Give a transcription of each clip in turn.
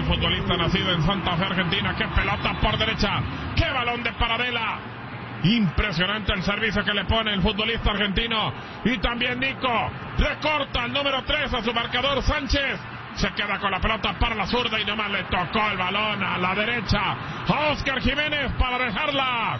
el futbolista nacido en Santa Fe, Argentina. ¡Qué pelota por derecha! ¡Qué balón de Paradela! Impresionante el servicio que le pone el futbolista argentino. Y también Nico recorta el número 3 a su marcador Sánchez. Se queda con la pelota para la zurda y nomás le tocó el balón a la derecha a Óscar Jiménez para dejarla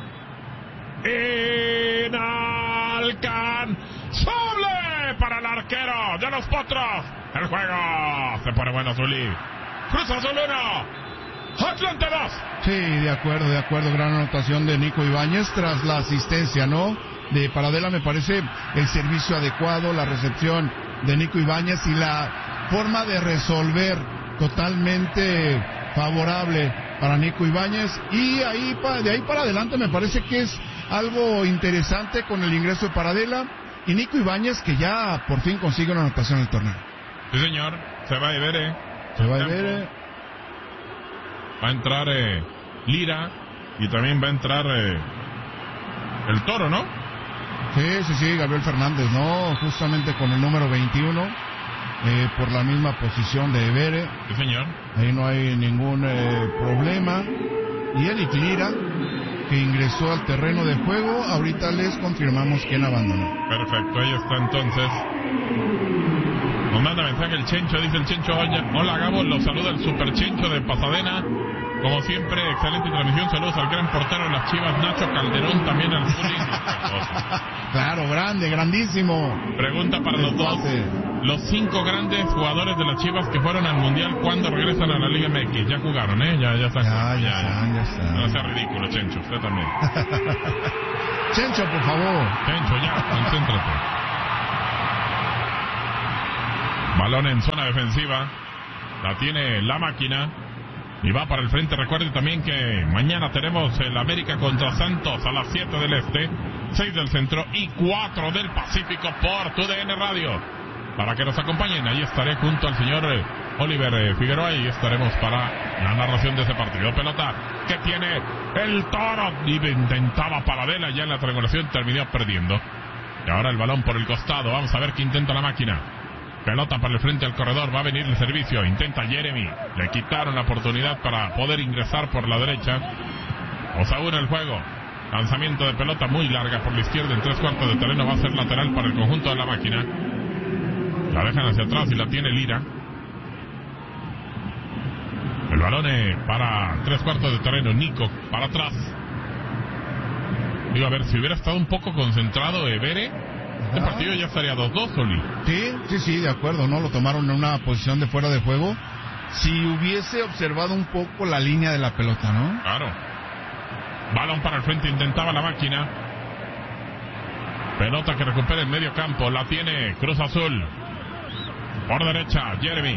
inalcanzable para el arquero de los Potros. El juego se pone bueno, Zuli. Cruz Azul 1, Atlante 2. Sí, de acuerdo, gran anotación de Nico Ibáñez tras la asistencia, ¿no? De Paradela. Me parece el servicio adecuado, la recepción de Nico Ibáñez y la forma de resolver totalmente favorable para Nico Ibáñez. Y de ahí para adelante me parece que es algo interesante con el ingreso de Paradela y Nico Ibáñez, que ya por fin consigue una anotación en el torneo. Sí, señor, se va a ver, Va a entrar Lira y también va a entrar el Toro, ¿no? Sí, Gabriel Fernández, ¿no? Justamente con el número 21, por la misma posición de Evere. Sí, señor. Ahí no hay ningún problema. Y Eric Lira, que ingresó al terreno de juego, ahorita les confirmamos quién abandonó. Perfecto, ahí está entonces. Nos manda mensaje el Chencho, dice el Chencho: hola Gabo, los saluda el Super Chencho de Pasadena. Como siempre, excelente transmisión. Saludos al gran portero de las Chivas, Nacho Calderón, también al Zuli. Claro, grandísimo. Pregunta para los dos: los 5 grandes jugadores de las Chivas que fueron al Mundial, ¿cuándo regresan a la Liga MX? Ya jugaron, Ya están. Ya están. No sea ridículo, Chencho, usted también. Chencho, por favor. Chencho, ya, concéntrate. Balón en zona defensiva. La tiene la máquina. Y va para el frente. Recuerde también que mañana tenemos el América contra Santos a las 7 del Este, 6 del Centro y 4 del Pacífico por TUDN Radio. Para que nos acompañen, ahí estaré junto al señor Oliver Figueroa y estaremos para la narración de ese partido. Pelota que tiene el Toro. Y intentaba Paradela ya en la triangulación, terminó perdiendo. Y ahora el balón por el costado. Vamos a ver qué intenta la máquina. Pelota para el frente al corredor, va a venir el servicio, intenta Jeremy, le quitaron la oportunidad para poder ingresar por la derecha. Osaúna el juego, lanzamiento de pelota muy larga por la izquierda en 3/4 de terreno, va a ser lateral para el conjunto de la máquina. La dejan hacia atrás y la tiene Lira. El balón para 3/4 de terreno, Nico para atrás. Digo, a ver, si hubiera estado un poco concentrado Evere, este partido ya estaría 2-2, Oli. Sí, de acuerdo, ¿no? Lo tomaron en una posición de fuera de juego. Si hubiese observado un poco la línea de la pelota, ¿no? Claro. Balón para el frente, intentaba la máquina. Pelota que recupera en medio campo, la tiene Cruz Azul. Por derecha, Jeremy.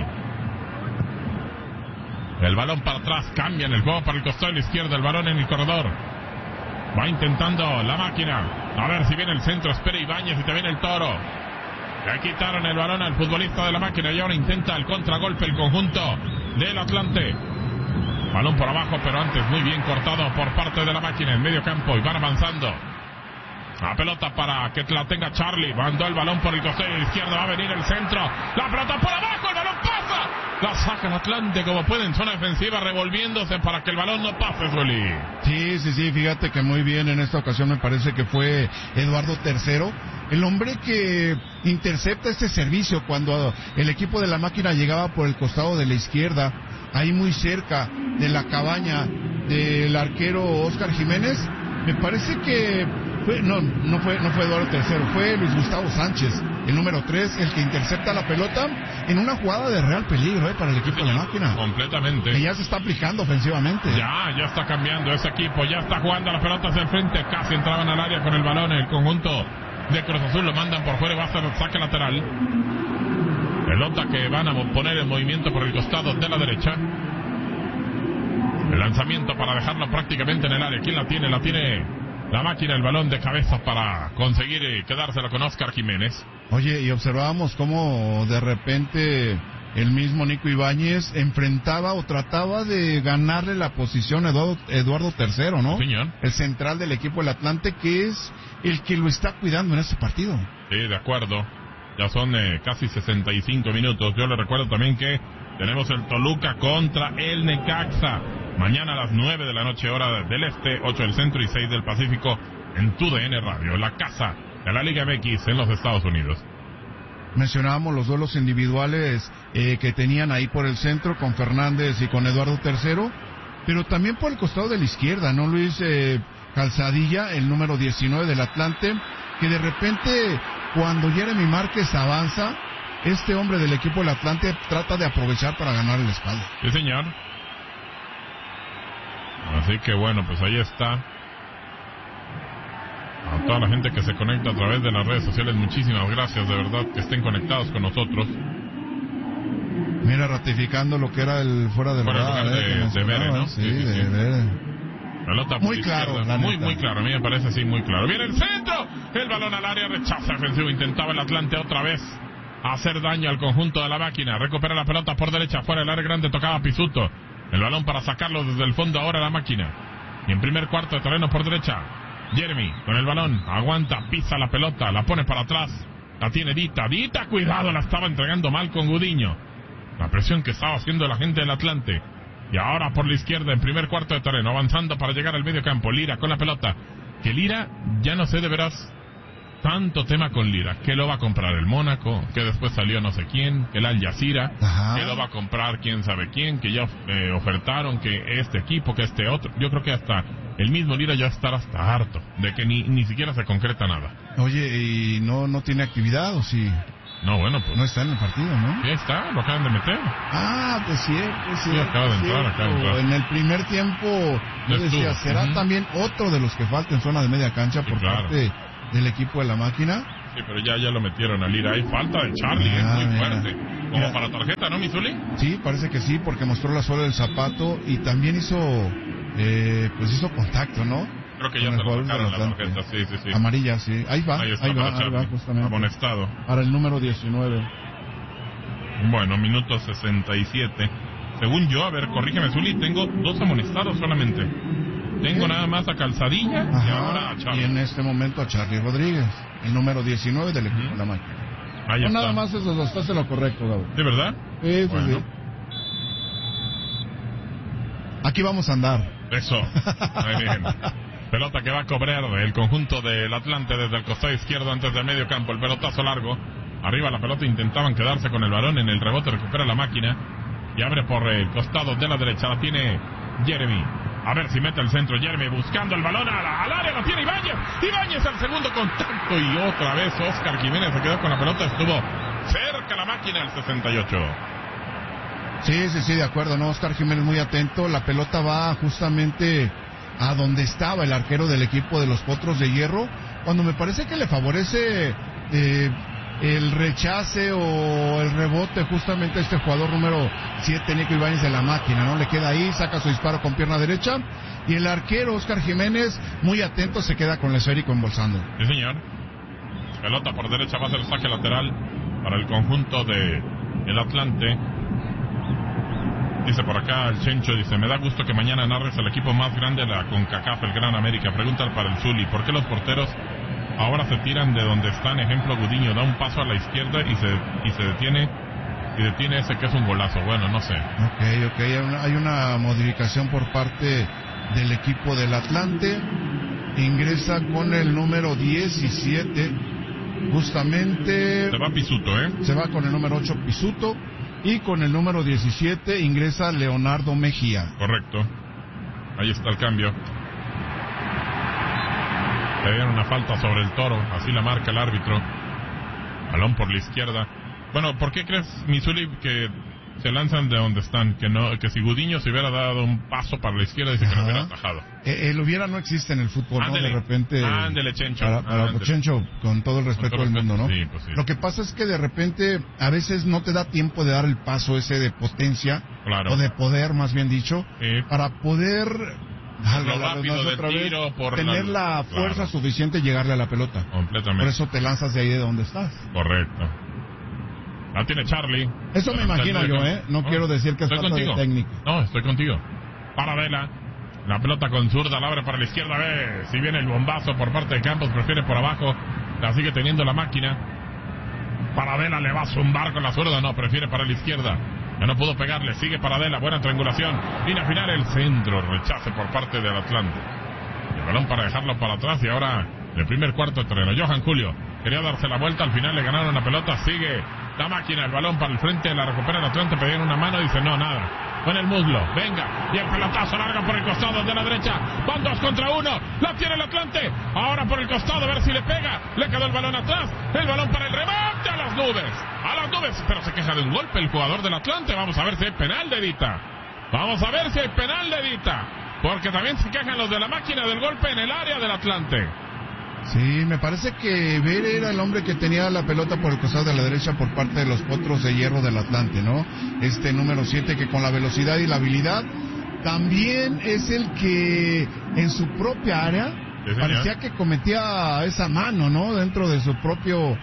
El balón para atrás, cambian el juego para el costado de la izquierda, el balón en el corredor. Va intentando la máquina. A ver si viene el centro. Espera Ibáñez y también el Toro. Le quitaron el balón al futbolista de la máquina y ahora intenta el contragolpe el conjunto del Atlante. Balón por abajo, pero antes muy bien cortado por parte de la máquina en medio campo y van avanzando. La pelota para que la tenga Charlie. Mandó el balón por el costado izquierdo. Va a venir el centro. La pelota por abajo. El balón pasa. La saca el Atlante como puede en zona defensiva, revolviéndose para que el balón no pase, Zuli. Sí. Fíjate que muy bien en esta ocasión. Me parece que fue Eduardo Tercero, el hombre que intercepta este servicio cuando el equipo de la máquina llegaba por el costado de la izquierda, ahí muy cerca de la cabaña del arquero Óscar Jiménez. Me parece que no fue Eduardo Tercero, fue Luis Gustavo Sánchez, el número 3, el que intercepta la pelota en una jugada de real peligro para el equipo de la máquina. Completamente. Que ya se está aplicando ofensivamente. Ya está cambiando ese equipo, ya está jugando la pelota hacia el frente, casi entraban al área con el balón, el conjunto de Cruz Azul lo mandan por fuera y va a ser el saque lateral. Pelota que van a poner en movimiento por el costado de la derecha. El lanzamiento para dejarlo prácticamente en el área. ¿Quién la tiene? La tiene la máquina, el balón de cabeza para conseguir quedárselo con Óscar Jiménez. Oye, y observábamos cómo de repente el mismo Nico Ibáñez enfrentaba o trataba de ganarle la posición a Eduardo Tercero, ¿no? Señor. El central del equipo del Atlante, que es el que lo está cuidando en este partido. Sí, de acuerdo. Ya son casi 65 minutos. Yo le recuerdo también que tenemos el Toluca contra el Necaxa. Mañana a las 9 de la noche, hora del este, 8 del centro y 6 del Pacífico, en TUDN Radio, la casa de la Liga MX en los Estados Unidos. Mencionábamos los duelos individuales que tenían ahí por el centro con Fernández y con Eduardo III, pero también por el costado de la izquierda, ¿no, Luis? Calzadilla, el número 19 del Atlante, que de repente cuando Jeremy Márquez avanza, este hombre del equipo del Atlante trata de aprovechar para ganar el espalda. Sí, señor. Así que bueno, pues ahí está. A toda la gente que se conecta a través de las redes sociales, muchísimas gracias, de verdad, que estén conectados con nosotros. Mira, ratificando lo que era el fuera de lugar de Vere, ¿no? Sí, de Vere. Pelota muy claro, muy claro, a mí me parece así, muy claro. Viene el centro, el balón al área, rechaza defensivo, intentaba el Atlante otra vez hacer daño al conjunto de la máquina. Recupera la pelota por derecha, fuera del área grande, tocaba Pisuto. El balón para sacarlo desde el fondo ahora la máquina. Y en primer cuarto de terreno por derecha, Jeremy con el balón, aguanta, pisa la pelota, la pone para atrás, la tiene Dita, cuidado, la estaba entregando mal con Gudiño. La presión que estaba haciendo la gente del Atlante. Y ahora por la izquierda en primer cuarto de terreno, avanzando para llegar al medio campo, Lira con la pelota. Que Lira, ya no sé de veras tanto tema con Lira, que lo va a comprar el Mónaco, que después salió no sé quién, que el Al Jazeera, que lo va a comprar quién sabe quién, que ya ofertaron que este equipo, que este otro. Yo creo que hasta el mismo Lira ya estará hasta harto de que ni siquiera se concreta nada. Oye, ¿y no tiene actividad o sí? No, bueno, pues no está en el partido, ¿no? Sí, está, lo acaban de meter. Ah, pues cierto. Sí, acaba de entrar. En el primer tiempo, yo decía, ¿será también otro de los que falta en zona de media cancha por parte del equipo de la máquina? Sí, pero ya lo metieron a Lira. Hay falta de Charlie, es muy fuerte. Como para tarjeta, ¿no, Misuli? Sí, parece que sí, porque mostró la suela del zapato y también hizo contacto, ¿no? Creo que ya se lo sacaron la tarjeta, sí. Amarilla, sí. Ahí va, justamente. Amonestado. Para el número 19. Bueno, minuto 67. Según yo, a ver, corrígeme, Zuli, tengo 2 amonestados solamente. Tengo nada más a Calzadilla y ahora a Charlie. Y en este momento a Charlie Rodríguez, el número 19 del equipo de la máquina. Ahí está. Nada más esos dos, estás en lo correcto, Gabo. ¿De verdad? Sí, bueno. Sí. Aquí vamos a andar. Eso, muy bien. Pelota que va a cobrar el conjunto del Atlante desde el costado izquierdo antes del medio campo. El pelotazo largo. Arriba la pelota, intentaban quedarse con el balón. En el rebote recupera la máquina y abre por el costado de la derecha. La tiene Jeremy. A ver si mete el centro. Jeremy buscando el balón al área. La tiene Ibáñez al segundo contacto. Y otra vez Oscar Jiménez se quedó con la pelota. Estuvo cerca la máquina al 68. Sí, de acuerdo, ¿no? Oscar Jiménez muy atento. La pelota va justamente a donde estaba el arquero del equipo de los Potros de Hierro, cuando me parece que le favorece el rechace o el rebote justamente a este jugador número 7, Nico Ibáñez de la máquina, ¿no? Le queda ahí, saca su disparo con pierna derecha y el arquero Oscar Jiménez, muy atento, se queda con el esférico embolsando. Sí, señor. Pelota por derecha, va a ser saque lateral para el conjunto de el Atlante. Dice por acá el Chencho, dice, me da gusto que mañana narres el equipo más grande de la CONCACAF, el Gran América. Pregunta para el Zuli, ¿por qué los porteros ahora se tiran de donde están? Ejemplo, Gudiño da un paso a la izquierda y se detiene ese que es un golazo. Bueno, no sé. Ok, hay una modificación por parte del equipo del Atlante. Ingresa con el número 17, justamente. Se va Pisuto, Se va con el número 8 Pisuto. Y con el número 17 ingresa Leonardo Mejía. Correcto. Ahí está el cambio. Le dieron una falta sobre el Toro. Así la marca el árbitro. Balón por la izquierda. Bueno, ¿por qué crees, Misuli, que se lanzan de donde están? Que si Gudiño se hubiera dado un paso para la izquierda, dice que lo hubiera atajado. El hubiera no existe en el fútbol, ándele, ¿no? De repente. Ándele, Chencho. Para Chencho, con todo el respeto del mundo, ¿no? Sí, pues sí. Lo que pasa es que de repente a veces no te da tiempo de dar el paso ese de potencia. Claro. O de poder, más bien dicho. Para poder. Lo rápido del tiro, tener la fuerza suficiente y llegarle a la pelota. Completamente. Por eso te lanzas de ahí de donde estás. Correcto. La tiene Charlie. Eso me imagino yo, No quiero decir que es falta de técnica. No, estoy contigo. Para Vela. La pelota con zurda, la abre para la izquierda. Ve, si viene el bombazo por parte de Campos, prefiere por abajo. La sigue teniendo la máquina. Paradela le va a zumbar con la zurda, no, prefiere para la izquierda. Ya no pudo pegarle, sigue Paradela, buena triangulación. Línea final, el centro, rechace por parte del Atlante. El balón para dejarlo para atrás y ahora el primer cuarto de terreno. Johan Julio quería darse la vuelta, al final le ganaron la pelota, sigue la máquina, el balón para el frente, la recupera el Atlante, pedían una mano, dice no, nada. Con el muslo, venga, y el pelotazo larga por el costado de la derecha, van 2 contra 1, la tiene el Atlante, ahora por el costado, a ver si le pega, le quedó el balón atrás, el balón para el remate a las nubes, pero se queja de un golpe el jugador del Atlante, vamos a ver si hay penal de Edita, porque también se quejan los de la máquina del golpe en el área del Atlante. Sí, me parece que Ver era el hombre que tenía la pelota por el costado de la derecha por parte de los Potros de Hierro del Atlante, ¿no? Este número 7 que con la velocidad y la habilidad también es el que en su propia área parecía que cometía esa mano, ¿no? Dentro de su propio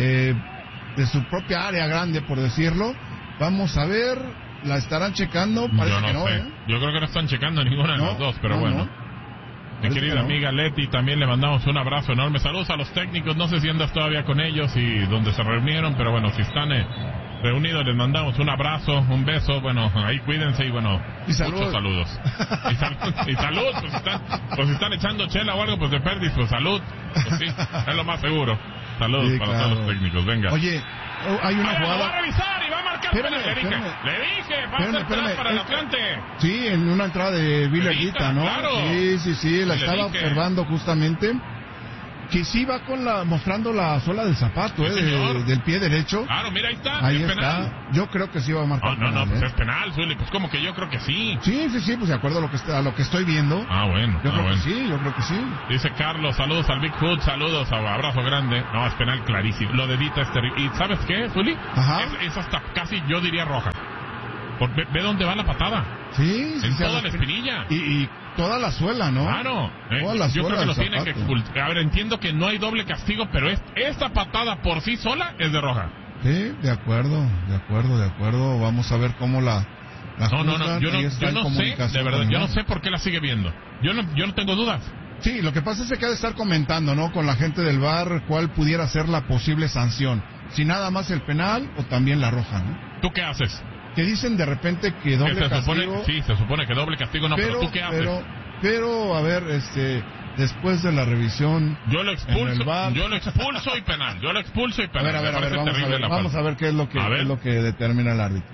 de su propia área grande, por decirlo. Vamos a ver, la estarán checando, parece que no, sé. Yo creo que no están checando ninguna de las dos, pero bueno. No. Mi querida amiga Leti, también le mandamos un abrazo enorme. Saludos a los técnicos, no sé si andas todavía con ellos y donde se reunieron, pero bueno, si están reunidos les mandamos un abrazo, un beso, bueno, ahí cuídense y bueno, muchos saludos. Y salud, pues si están echando chela o algo, pues de perdis, pues salud, pues sí, es lo más seguro. Saludos sí, para todos los técnicos, venga. Oye, hay una jugada... Va a revisar y va a marcar penal, le dije, va a ser penal para el Atlante. Sí, en una entrada de Villarita, ¿no? Claro. Sí, la estaba observando justamente. Que sí va mostrando la suela del zapato, del pie derecho. Claro, mira, ahí está, ahí está. Penal. Yo creo que sí va a marcar penal. No, pues es penal, Zuli, pues como que yo creo que sí. Sí, pues de acuerdo a lo que estoy viendo. Bueno. Yo creo que sí. Dice Carlos, saludos al Big Hood, saludos, abrazo grande. No, es penal clarísimo. Lo de Edita es terrible. ¿Y sabes qué, Zuli? Ajá. Es hasta casi, yo diría, roja. Ve dónde va la patada. Sí. En toda la espinilla. Y toda la suela, ¿no? Claro. Yo creo que lo tienen que expulsar. A ver, entiendo que no hay doble castigo, pero esta patada por sí sola es de roja. Sí, de acuerdo. Vamos a ver cómo la No, yo no sé, de verdad, yo no sé por qué la sigue viendo. Yo no tengo dudas. Sí, lo que pasa es que ha de estar comentando, ¿no? Con la gente del VAR cuál pudiera ser la posible sanción. Si nada más el penal o también la roja, ¿no? ¿Tú qué haces? Que dicen de repente que doble castigo. Se supone que doble castigo no, pero ¿tú qué haces? Pero a ver, después de la revisión. Yo lo expulso y penal. A ver, vamos a ver qué es lo que determina el árbitro.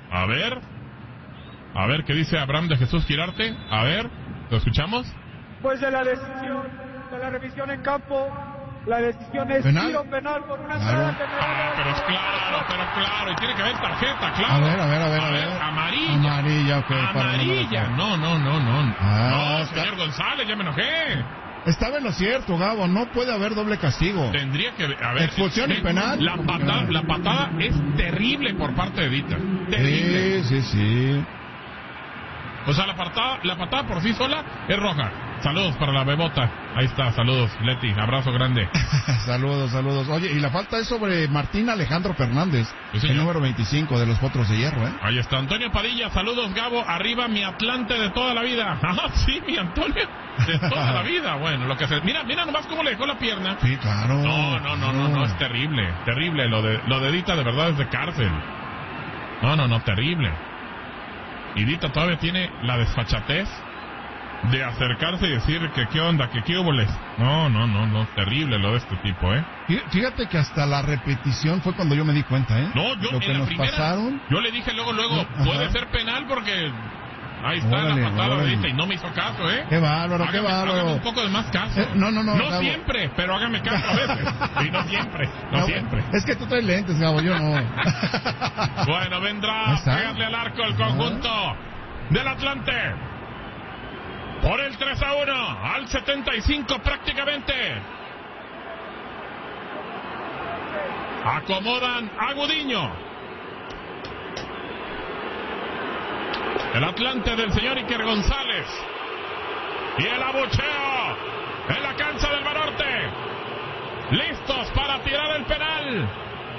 A ver qué dice Abraham de Jesús Girarte. A ver, ¿lo escuchamos? Pues de la decisión, de la revisión en campo, la decisión es tiro penal por una entrada general. Pero claro, y tiene que haber tarjeta, claro. A ver. Amarilla, ok. Amarilla. No. No, señor González, ya me enojé. Estaba en lo cierto, Gabo, no puede haber doble castigo. Tendría que haber expulsión y penal. La patada es terrible por parte de Edita. Terrible. Sí. O sea, la patada por sí sola es roja. Saludos para la bebota. Ahí está, saludos, Leti, abrazo grande. Saludos. Oye, y la falta es sobre Martín Alejandro Fernández, sí, el número 25 de los Potros de Hierro, ¿eh? Ahí está, Antonio Padilla, saludos, Gabo, arriba mi Atlante de toda la vida. Sí, mi Antonio, de toda la vida. Bueno, lo que se... Mira nomás cómo le dejó la pierna. Sí, claro. No, es terrible. Lo de Edita de verdad es de cárcel. No, terrible. Edita todavía tiene la desfachatez de acercarse y decir que qué onda, que qué huboles. No, terrible lo de este tipo, ¿eh? Fíjate que hasta la repetición fue cuando yo me di cuenta, ¿eh? No, yo lo que nos pasaron. Yo le dije luego, puede ser penal porque ahí está la patada de Edita y no me hizo caso, ¿eh? Qué bárbaro. Hágame un poco de más caso. No, siempre, pero hágame caso a veces. Y no siempre. Es que tú traes lentes, Gabo, yo no. Bueno, vendrá a pegarle al arco el conjunto del Atlante. Por el 3-1, al 75 prácticamente. Acomodan a Gudiño. El Atlante del señor Iker González. Y el abucheo en la cancha del Banorte. Listos para tirar el penal.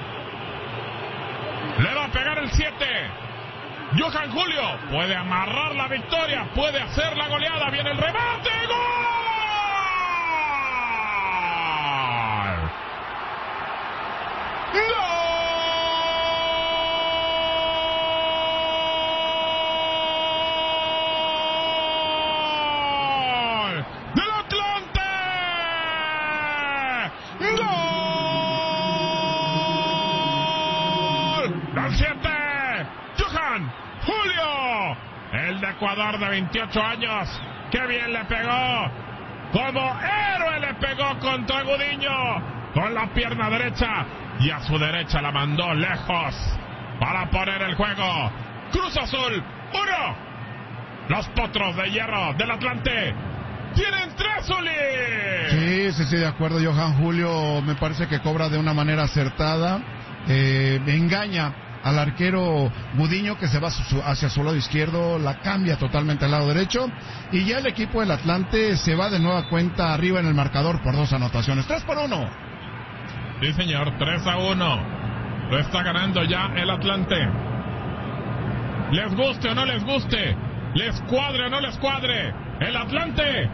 Le va a pegar el 7. Johan Julio puede amarrar la victoria, puede hacer la goleada, viene el remate, ¡gol! ¡Gol! Julio, el de Ecuador de 28 años. ¡Qué bien le pegó! Como héroe le pegó contra Gudiño con la pierna derecha y a su derecha la mandó lejos para poner el juego. Cruz Azul 1. Los Potros de Hierro del Atlante tienen 3, Uli. Sí, de acuerdo, Johan. Julio me parece que cobra de una manera acertada, engaña al arquero Gudiño, que se va hacia su lado izquierdo, la cambia totalmente al lado derecho, y ya el equipo del Atlante se va de nueva cuenta arriba en el marcador por 2 anotaciones. 3-1. Sí, señor, 3-1. Lo está ganando ya el Atlante. Les guste o no les guste, les cuadre o no les cuadre, el Atlante.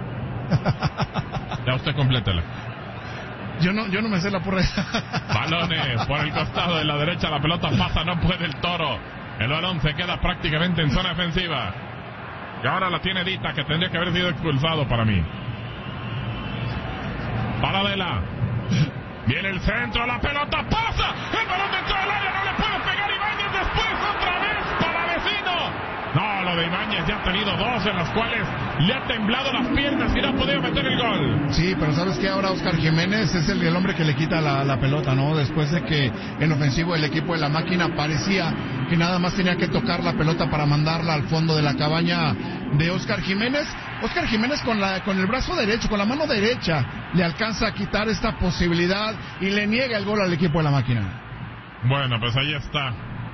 Ya usted complétela. Yo no me sé la porra. Balones por el costado de la derecha, la pelota pasa, no puede el Toro. El balón se queda prácticamente en zona defensiva. Y ahora la tiene Dita, que tendría que haber sido expulsado para mí. Paradela. Viene el centro, la pelota pasa. El balón dentro del área, no le puede pegar Ibáñez, después otra vez para Vecino. No, lo de Ibáñez ya ha tenido 2 en las cuales le ha temblado las piernas y no ha podido meter el gol. Sí, pero ¿sabes qué? Ahora Óscar Jiménez es el hombre que le quita la pelota, ¿no? Después de que en ofensivo el equipo de la máquina parecía que nada más tenía que tocar la pelota para mandarla al fondo de la cabaña de Óscar Jiménez. Óscar Jiménez con el brazo derecho, con la mano derecha, le alcanza a quitar esta posibilidad y le niega el gol al equipo de la máquina. Bueno, pues ahí está.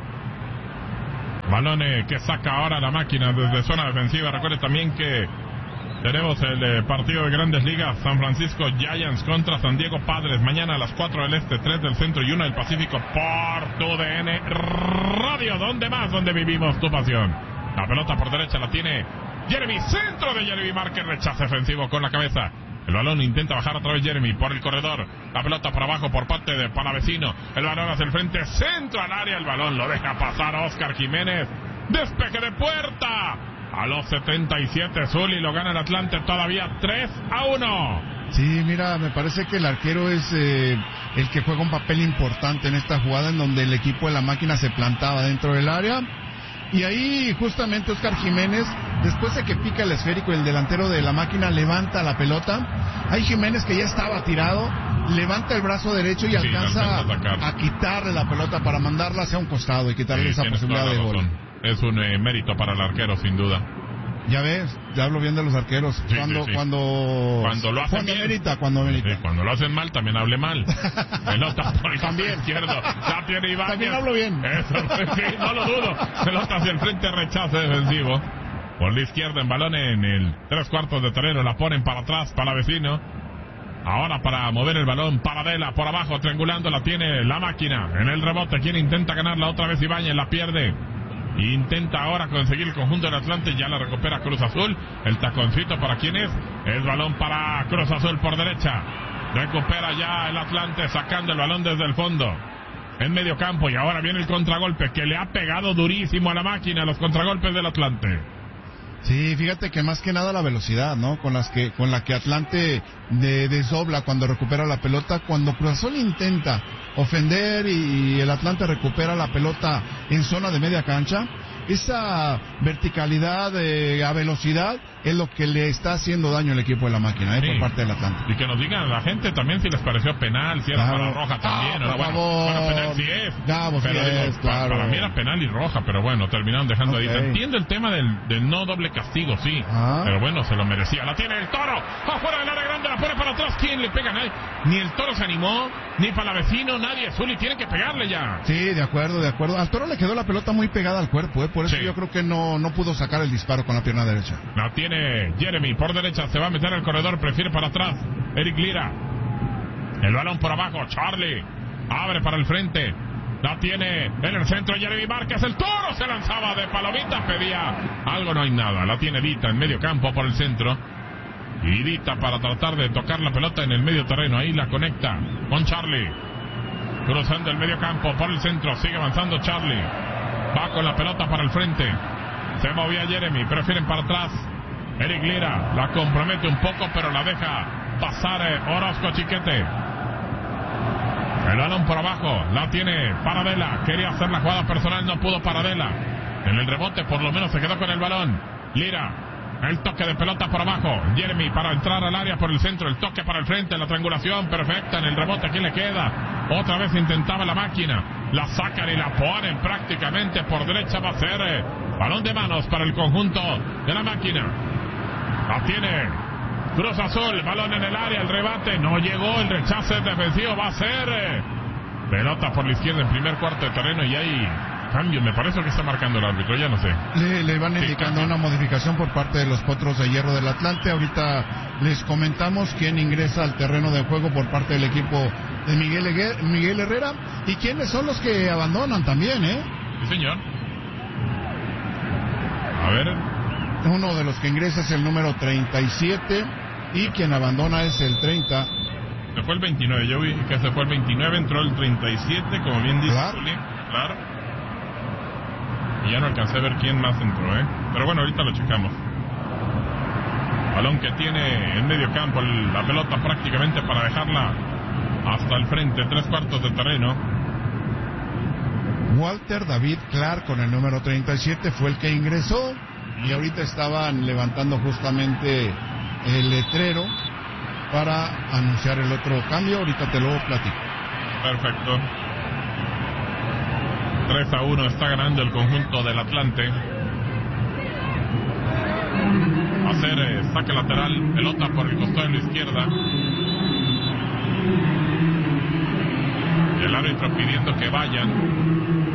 Balón que saca ahora la máquina desde zona defensiva. Recuerde también que tenemos el partido de Grandes Ligas, San Francisco Giants contra San Diego Padres, mañana a las 4 del Este, 3 del Centro y 1 del Pacífico por TUDN Radio. ¿Dónde más? Donde vivimos tu pasión. La pelota por derecha la tiene Jeremy, centro de Jeremy Márquez, rechazo defensivo con la cabeza. El balón intenta bajar otra vez Jeremy por el corredor. La pelota por abajo por parte de Palavecino. El balón hacia el frente, centro al área. El balón lo deja pasar a Óscar Jiménez. Despeje de puerta. A los 77, Zuli, lo gana el Atlante todavía 3-1. Sí, mira, me parece que el arquero es el que juega un papel importante en esta jugada en donde el equipo de la máquina se plantaba dentro del área. Y ahí justamente Óscar Jiménez, después de que pica el esférico, el delantero de la máquina levanta la pelota. Ahí Jiménez, que ya estaba tirado, levanta el brazo derecho y alcanza a quitarle la pelota para mandarla hacia un costado y quitarle esa posibilidad de gol. Es un mérito para el arquero, sin duda. Ya ves, ya hablo bien de los arqueros. Sí, cuando lo hacen bien. Cuando merita. Sí, cuando lo hacen mal, también hable mal. Pelota por el también izquierdo. La tiene Ibáñez. También hablo bien. Eso, sí, no lo dudo. Pelota hacia el frente, rechazo defensivo. Por la izquierda, en balón en el 3/4 de terreno. La ponen para atrás, para Vecino. Ahora para mover el balón, Paradela por abajo, triangulando, la tiene la máquina. En el rebote, quien intenta ganarla otra vez Ibáñez, la pierde. Intenta ahora conseguir el conjunto del Atlante, ya la recupera Cruz Azul. El taconcito para quién es, el balón para Cruz Azul por derecha. Recupera ya el Atlante sacando el balón desde el fondo. En medio campo y ahora viene el contragolpe que le ha pegado durísimo a la máquina, los contragolpes del Atlante. Sí, fíjate que más que nada la velocidad, ¿no? Con la que Atlante desdobla cuando recupera la pelota. Cuando Cruz Azul intenta ofender y el Atlante recupera la pelota en zona de media cancha, esa verticalidad a velocidad es lo que le está haciendo daño al equipo de la máquina, sí, por parte del Atlante. Y que nos digan a la gente también si les pareció penal, si era para roja también. Por favor. Bueno, penal sí es. Gabo, pero sí digo, es, claro. Para mí era penal y roja, pero bueno, terminaron dejando ahí. Entiendo el tema del no doble castigo, sí. Pero bueno, se lo merecía. La tiene el Toro, afuera del área grande, la pone para atrás. ¿Quién le pega? Nadie. Ni el Toro se animó, ni Palavecino, nadie. Zuli tiene que pegarle ya. Sí, de acuerdo. Al Toro le quedó la pelota muy pegada al cuerpo, por eso yo creo que no pudo sacar el disparo con la pierna derecha. La tiene Jeremy por derecha, se va a meter al corredor, prefiere para atrás Eric Lira. El balón por abajo, Charlie abre para el frente, la tiene en el centro Jeremy Márquez. El Toro se lanzaba de palomita, pedía algo, no hay nada. La tiene Dita en medio campo por el centro, y Dita para tratar de tocar la pelota en el medio terreno, ahí la conecta con Charlie, cruzando el medio campo por el centro, sigue avanzando Charlie, va con la pelota para el frente, se movía Jeremy, prefieren para atrás. Eric Lira la compromete un poco, pero la deja pasar Orozco Chiquete. El balón por abajo, la tiene Paradela, quería hacer la jugada personal, no pudo Paradela. En el rebote por lo menos se quedó con el balón. Lira. El toque de pelota por abajo. Jeremy para entrar al área por el centro. El toque para el frente. La triangulación perfecta. En el rebote, ¿quién le queda? Otra vez intentaba la máquina. La sacan y la ponen prácticamente por derecha. Va a ser balón de manos para el conjunto de la máquina. La tiene Cruz Azul. Balón en el área. El rebate. No llegó. El rechace defensivo. Va a ser pelota por la izquierda en primer cuarto de terreno. Y hay cambio, me parece que está marcando el árbitro, ya no sé. Le van indicando una modificación por parte de los Potros de Hierro del Atlante. Ahorita les comentamos quién ingresa al terreno de juego por parte del equipo de Miguel Herrera y quiénes son los que abandonan también, ¿eh? Sí, señor. A ver. Uno de los que ingresa es el número 37 y quien abandona es el 30. Se fue el 29, yo vi que se fue el 29, entró el 37, como bien dice Juli, claro. Y ya no alcancé a ver quién más entró, pero bueno, ahorita lo checamos. Balón que tiene en medio campo la pelota prácticamente para dejarla hasta el frente, 3/4 de terreno. Walter David Clark con el número 37 fue el que ingresó y ahorita estaban levantando justamente el letrero para anunciar el otro cambio. Ahorita te lo platico. Perfecto. 3-1 está ganando el conjunto del Atlante. Va a ser saque lateral, pelota por el costado de la izquierda. Y el árbitro pidiendo que vayan.